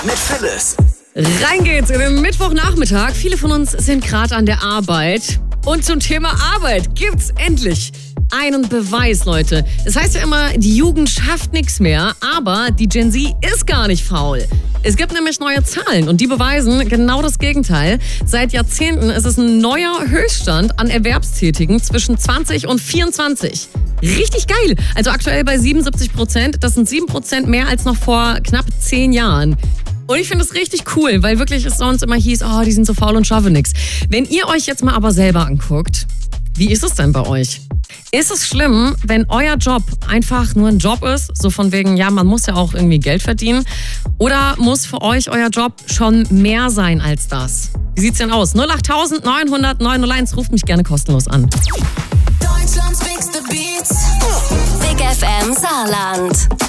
mit Phyllis. Rein geht's in den Mittwochnachmittag. Viele von uns sind gerade an der Arbeit. Und zum Thema Arbeit gibt's endlich einen Beweis, Leute. Es heißt ja immer, die Jugend schafft nichts mehr, aber die Gen Z ist gar nicht faul. Es gibt nämlich neue Zahlen und die beweisen genau das Gegenteil. Seit Jahrzehnten ist es ein neuer Höchststand an Erwerbstätigen zwischen 20 und 24. Richtig geil. Also aktuell bei 77%. Das sind 7% mehr als noch vor knapp 10 Jahren. Und ich finde es richtig cool, weil wirklich es sonst immer hieß, oh, die sind so faul und schaffen nichts. Wenn ihr euch jetzt mal aber selber anguckt, wie ist es denn bei euch? Ist es schlimm, wenn euer Job einfach nur ein Job ist? So von wegen, ja, man muss ja auch irgendwie Geld verdienen. Oder muss für euch euer Job schon mehr sein als das? Wie sieht's denn aus? 08000 900 901, ruft mich gerne kostenlos an. Deutschlands Big Beats. Big FM Saarland.